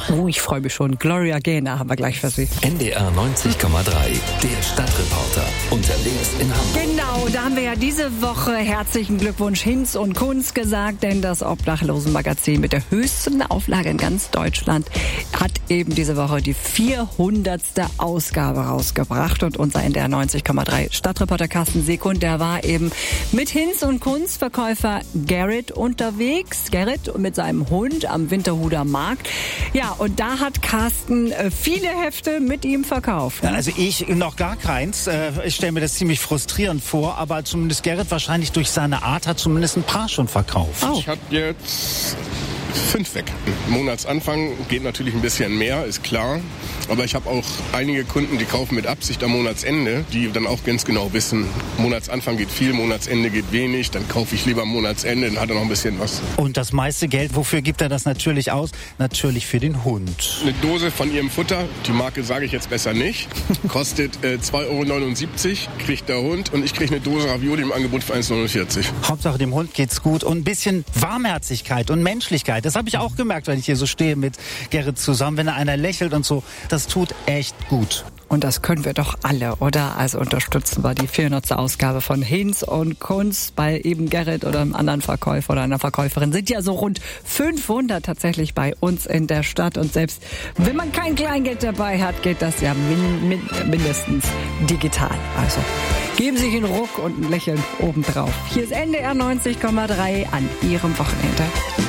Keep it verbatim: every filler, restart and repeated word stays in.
Oh, ich freue mich schon. Gloria Gaynor haben wir gleich für Sie. N D R neunzig Komma drei, der Stadtreporter. Unterwegs in Hamburg. Genau, da haben wir ja diese Woche herzlichen Glückwunsch Hinz und Kunz gesagt, denn das Obdachlosenmagazin mit der höchsten Auflage in ganz Deutschland hat eben diese Woche die vierhundertste Ausgabe rausgebracht. Und unser N D R neunzig Komma drei Stadtreporter Carsten Sekund, der war eben mit Hinz und Kunz Verkäufer Gerrit unterwegs. Gerrit mit seinem Hund am Winterhuder Markt. Ja, und da hat Carsten äh, viele Hefte mit ihm verkauft. Ja, also ich noch gar keins. Äh, ich stelle mir das ziemlich frustrierend vor, aber zumindest Gerrit wahrscheinlich durch seine Art hat zumindest ein paar schon verkauft. Oh. Ich habe jetzt fünf weg. Monatsanfang geht natürlich ein bisschen mehr, ist klar. Aber ich habe auch einige Kunden, die kaufen mit Absicht am Monatsende, die dann auch ganz genau wissen, Monatsanfang geht viel, Monatsende geht wenig, dann kaufe ich lieber am Monatsende, dann hat er noch ein bisschen was. Und das meiste Geld, wofür gibt er das natürlich aus? Natürlich für den Hund. Eine Dose von ihrem Futter, die Marke sage ich jetzt besser nicht, kostet äh, zwei Euro neunundsiebzig, kriegt der Hund und ich kriege eine Dose Ravioli im Angebot für eins Euro neunundvierzig. Hauptsache dem Hund geht's gut und ein bisschen Warmherzigkeit und Menschlichkeit. Das habe ich auch gemerkt, wenn ich hier so stehe mit Gerrit zusammen, wenn da einer lächelt und so. Das tut echt gut. Und das können wir doch alle, oder? Also unterstützen wir die vierhundertste Ausgabe von Hinz und Kunz bei eben Gerrit oder einem anderen Verkäufer oder einer Verkäuferin. Sind ja so rund fünfhundert tatsächlich bei uns in der Stadt. Und selbst wenn man kein Kleingeld dabei hat, geht das ja min, min, mindestens digital. Also geben Sie sich einen Ruck und ein Lächeln obendrauf. Hier ist N D R neunzig Komma drei an Ihrem Wochenende.